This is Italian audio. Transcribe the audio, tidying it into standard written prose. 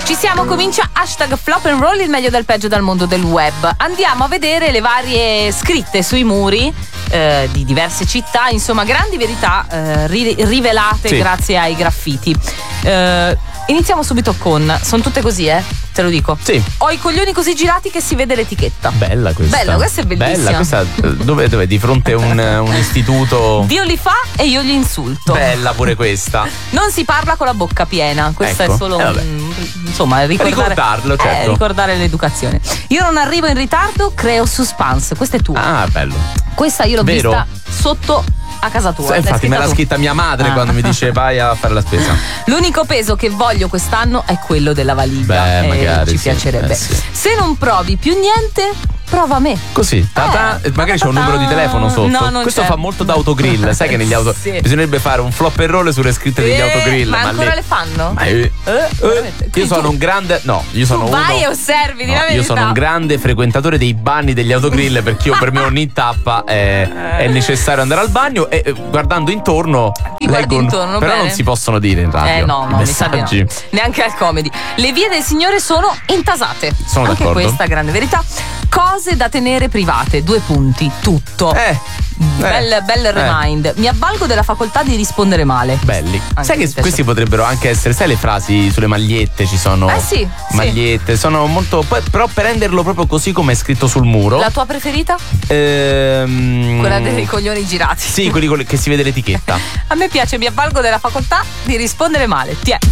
Ci siamo, comincia hashtag Flop and Roll, il meglio del peggio dal mondo del web. Andiamo a vedere le varie scritte sui muri di diverse città, insomma grandi verità rivelate grazie ai graffiti. Iniziamo subito con, sono tutte così, te lo dico. Sì. Ho i coglioni così girati che si vede l'etichetta. Bella questa. Bella, questa è bellissima. Bella, questa dove? Di fronte a un istituto. Dio li fa e io gli insulto. Bella pure questa. Non si parla con la bocca piena. Questo ecco. è solo insomma ricordarlo, certo. Ricordare l'educazione. Io non arrivo in ritardo, creo suspense. Questa è tua. Ah, bello. Questa io l'ho vista sotto a casa tua. Infatti me l'ha scritta mia madre quando mi dice vai a fare la spesa. L'unico peso che voglio quest'anno è quello della valigia. Beh, magari ci piacerebbe. Sì. Se non provi più niente, prova me. Così, magari c'è un numero di telefono sotto. No, non questo c'è. fa molto da autogrill. Sai che negli auto bisognerebbe fare un flop and roll sulle scritte degli autogrill. Ma ancora le fanno? Io sono un grande. No, io sono vai e osservi, no, io sono un grande frequentatore dei bagni degli autogrill, perché io per me ogni tappa è necessario andare al bagno e guardando intorno leggo intorno, però bene. non si possono dire in radio. No, mi sa di no. Neanche al comedy. Le vie del Signore sono intasate. Sono anche d'accordo. Questa grande verità. Cose da tenere private, 2 punti, tutto. Bel remind. Mi avvalgo della facoltà di rispondere male. Belli. Anche sai che questi potrebbero anche essere, sai le frasi sulle magliette ci sono? Sì. Magliette, sono molto. Però per renderlo proprio così come è scritto sul muro. La tua preferita? Quella dei coglioni girati. Sì, quelli che si vede l'etichetta. A me piace, mi avvalgo della facoltà di rispondere male.